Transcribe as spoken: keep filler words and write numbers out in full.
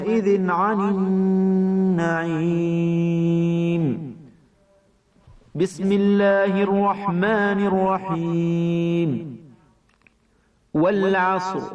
يومئذ عن النعيم. بسم الله الرحمن الرحيم. والعصر